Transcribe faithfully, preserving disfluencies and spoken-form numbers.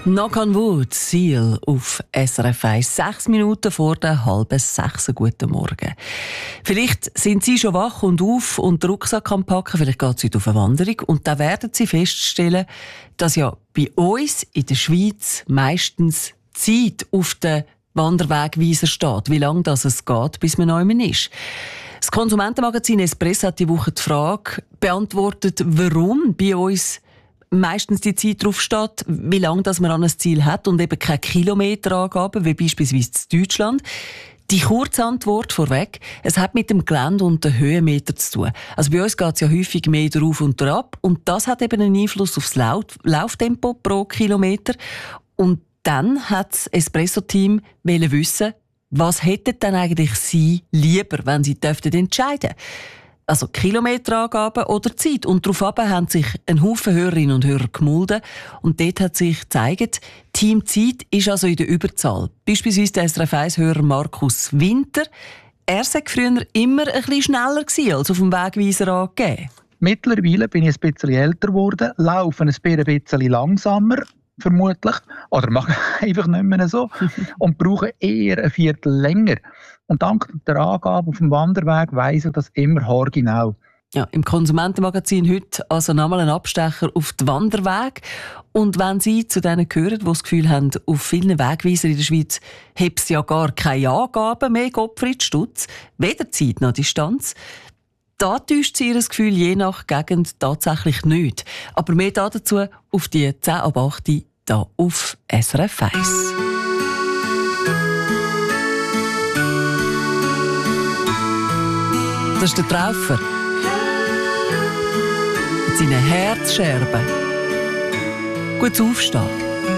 Knock on Wood, Seal auf S R F eins. Sechs Minuten vor der halben sechs. Guten Morgen. Vielleicht sind Sie schon wach und auf und den Rucksack am Packen. Vielleicht geht es heute auf eine Wanderung. Und dann werden Sie feststellen, dass ja bei uns in der Schweiz meistens Zeit auf den Wanderwegweiser steht. Wie lange das es geht, bis man neu ist. Das Konsumentenmagazin Espresso hat die Woche die Frage beantwortet, warum bei uns meistens die Zeit drauf steht, wie lange das man an ein Ziel hat und eben keine Kilometerangaben, wie beispielsweise in Deutschland. Die Kurzantwort vorweg, es hat mit dem Gelände und den Höhenmeter zu tun. Also bei uns geht es ja häufig mehr drauf und ab und das hat eben einen Einfluss aufs Lauf- Lauftempo pro Kilometer. Und dann hat das Espresso-Team wissen, was hätten denn eigentlich Sie lieber, wenn Sie dürften entscheiden? Also Kilometerangaben oder Zeit. Und darauf haben sich ein Haufen Hörerinnen und Hörer gemulden. Und dort hat sich gezeigt, Team Zeit ist also in der Überzahl. Beispielsweise der S R F eins-Hörer Markus Winter. Er sei früher immer ein bisschen schneller gewesen, als auf dem Wegweiser angegeben. Mittlerweile bin ich ein bisschen älter geworden, laufe ein bisschen langsamer, vermutlich, oder mache einfach nicht mehr so und brauche eher ein Viertel länger. Und dank der Angabe auf dem Wanderweg weiss ich das immer haargenau. Ja, im Konsumentenmagazin heute also nochmal ein Abstecher auf den Wanderweg. Und wenn Sie zu denen gehören, die das Gefühl haben, auf vielen Wegweisern in der Schweiz habe es ja gar keine Angaben mehr, Gottfried Stutz, weder Zeit noch Distanz, da täuscht Sie Ihr Gefühl je nach Gegend tatsächlich nicht. Aber mehr dazu auf die zehn ab acht hier auf S R F eins. Das ist der Traufer. Mit seinen Herzscherben. Gut aufstehen.